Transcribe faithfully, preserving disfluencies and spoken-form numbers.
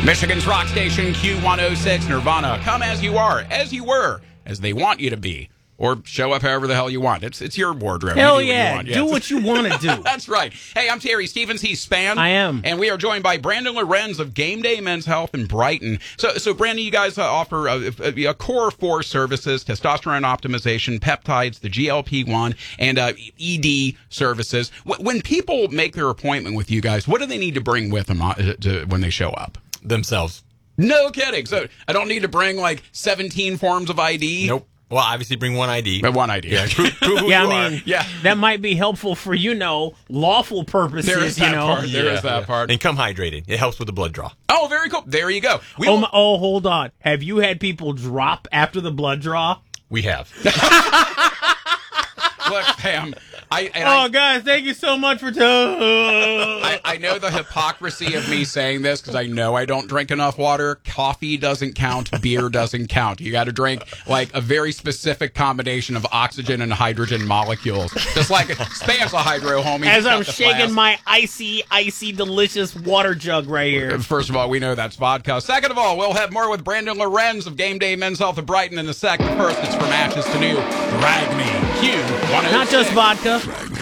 Michigan's rock station Q one oh six, Nirvana. Come as you are, as you were, as they want you to be. Or show up however the hell you want. It's it's your wardrobe. Hell you do yeah. what you Do want. what you want to do. That's right. Hey, I'm Terry Stevens. He's Span. I am. And we are joined by Brandon Lorenz of Game Day Men's Health in Brighton. So, so Brandon, you guys uh, offer a, a, a core four services: testosterone optimization, peptides, the G L P one, and uh, E D services. W- when people make their appointment with you guys, what do they need to bring with them uh, to, when they show up? Themselves. No kidding. So I don't need to bring like seventeen forms of I D? Nope. Well, obviously bring one I D. But one I D. Yeah, prove, prove who yeah, you I mean, are. Yeah. that might be helpful for, you know, lawful purposes, There is you that know. part. There Yeah, is that yeah. part. And come hydrated. It helps with the blood draw. Oh, very cool. There you go. We Oh, will- my, oh, hold on. Have you had people drop after the blood draw? We have. Look, Pam, I, and Oh, I, guys, thank you so much for... T- I, I know the hypocrisy of me saying this because I know I don't drink enough water. Coffee doesn't count. Beer doesn't count. You got to drink like a very specific combination of oxygen and hydrogen molecules. Just like Span's a hydro homie. As He's got I'm the shaking flask. my icy, icy, delicious water jug right here. First of all, we know that's vodka. Second of all, we'll have more with Brandon Lorenz of Game Day Men's Health of Brighton in a sec. But first, it's From Ashes to New. Drag Me. Q one oh six. Not just vodka.